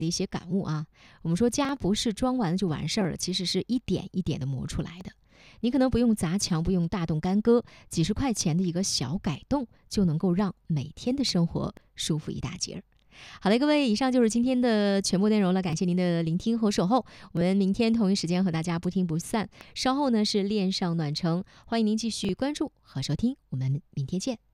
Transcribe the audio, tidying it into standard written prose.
的一些感悟啊。我们说家不是装完了就完事儿了，其实是一点一点的磨出来的。你可能不用砸墙，不用大动干戈，几十块钱的一个小改动，就能够让每天的生活舒服一大截儿。好嘞，各位，以上就是今天的全部内容了，感谢您的聆听和守候。我们明天同一时间和大家不听不散。稍后呢是恋上暖城，欢迎您继续关注和收听，我们明天见。